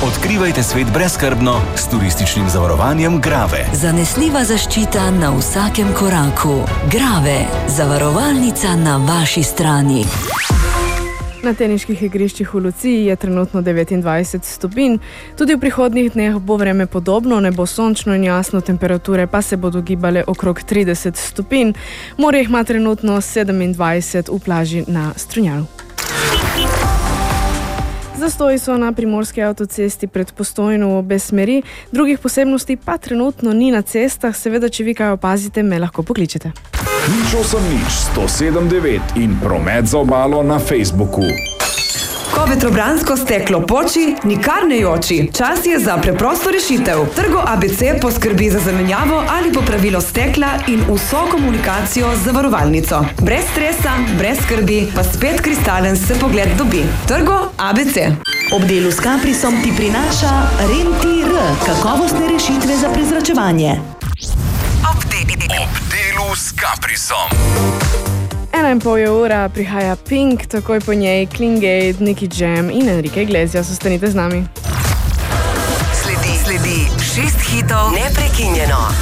Odkrivajte svet brezskrbno s turističnim zavarovanjem Grave. Zanesljiva zaščita na vsakem koraku. Grave, zavarovalnica na vaši strani. Na teniških igriščih v Luciji je trenutno 29 stopinj. Tudi v prihodnjih dneh bo vreme podobno, ne bo sončno in jasno, temperature pa se bodo gibale okrog 30 stopinj. Morje ima trenutno 27 v plaži na Strunjalu. Zastoji so na primorski avtocesti pred Postojno v obe smeri, drugih posebnosti pa trenutno ni na cestah, seveda, če vi kaj opazite, me lahko pokličete. Nič 107.9 in promet za obalo na Facebooku. Ko vetrobransko steklo poči, nikar ne joči. Čas je za preprosto rešitev. Trgo ABC poskrbi za zamenjavo ali popravilo stekla in vso komunikacijo z zavarovalnico. Brez stresa, brez skrbi, pa spet kristalen se pogled dobi. Trgo ABC. Ob delu s Caprisom ti prinaša Rentir, kakovostne rešitve za prezračevanje. Ob delu s Caprisom. 1,5 ura prihaja Pink, takoj po njej Klingate, Nicky Jam in Enrique Iglesias. Ostanite z nami. Sledi 6 hitov neprekinjeno.